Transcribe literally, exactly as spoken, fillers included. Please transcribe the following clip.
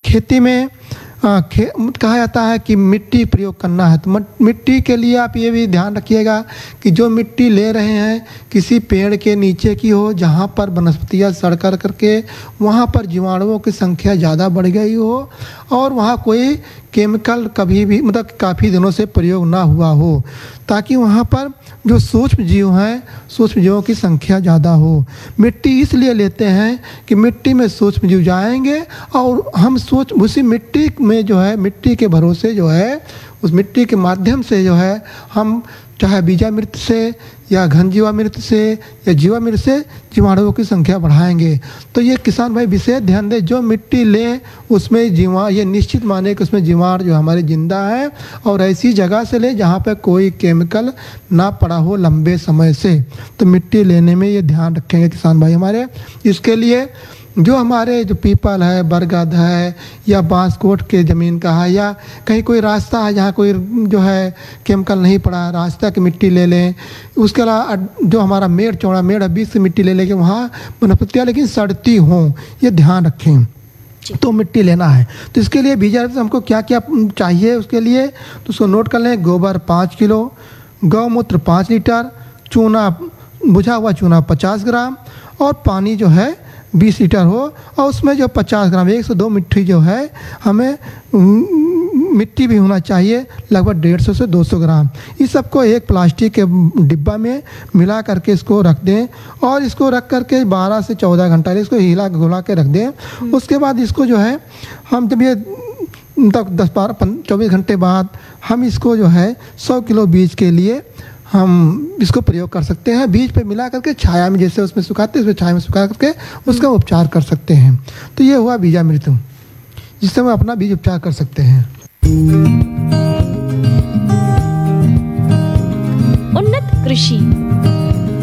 खेती में आ, खे, कहा जाता है कि मिट्टी प्रयोग करना है, तो मिट्टी के लिए आप ये भी ध्यान रखिएगा कि जो मिट्टी ले रहे हैं किसी पेड़ के नीचे की हो, जहाँ पर वनस्पतियाँ सड़ कर करके वहाँ पर जीवाणुओं की संख्या ज़्यादा बढ़ गई हो और वहाँ कोई केमिकल कभी भी मतलब काफ़ी दिनों से प्रयोग ना हुआ हो, ताकि वहाँ पर जो सूक्ष्म जीव हैं, सूक्ष्म जीवों की संख्या ज़्यादा हो। मिट्टी इसलिए लेते हैं कि मिट्टी में सूक्ष्म जीव जाएंगे और हम सोच उसी मिट्टी में जो है, मिट्टी के भरोसे जो है, उस मिट्टी के माध्यम से जो है हम चाहे बीजामृत से या घन जीवामृत से या जीवामृत से जीवाणुओं की संख्या बढ़ाएंगे। तो ये किसान भाई विशेष ध्यान दें, जो मिट्टी ले उसमें जीवा ये निश्चित माने कि उसमें जीवाणु जो हमारे जिंदा है और ऐसी जगह से ले जहाँ पे कोई केमिकल ना पड़ा हो लंबे समय से। तो मिट्टी लेने में ये ध्यान रखेंगे किसान भाई हमारे। इसके लिए जो हमारे जो पीपल है, बरगद है या बांसकोट के ज़मीन का है या कहीं कोई रास्ता है जहाँ कोई जो है केमिकल नहीं पड़ा, रास्ता की मिट्टी ले लें। उसके अलावा जो हमारा मेड़ चौड़ा मेड़ है, बीच से मिट्टी ले लेके वहाँ वनस्पतियाँ लेकिन सड़ती हों, ये ध्यान रखें तो मिट्टी लेना है। तो इसके लिए बीजामृत हमको क्या क्या चाहिए उसके लिए तो उसको नोट कर लें। गोबर पाँच किलो, गौमूत्र पाँच लीटर, चूना बुझा हुआ चूना पचास ग्राम और पानी जो है बीस लीटर हो और उसमें जो पचास ग्राम एक सौ दो मिट्टी जो है हमें मिट्टी भी होना चाहिए लगभग डेढ़ सौ से दो सौ ग्राम। इस सबको एक प्लास्टिक के डिब्बा में मिला करके इसको रख दें और इसको रख करके बारह से चौदह घंटा इसको हिला घुला के रख दें। उसके बाद इसको जो है हम जब ये तक दस बारह चौबीस घंटे बाद हम इसको जो है सौ किलो बीज के लिए हम इसको प्रयोग कर सकते हैं। बीज पे मिला करके छाया में जैसे उसमें सुखाते हैं उसमें छाया में सुखा करके उसका उपचार कर सकते हैं। तो ये हुआ बीजामृत जिससे हम अपना बीज उपचार कर सकते हैं। उन्नत कृषि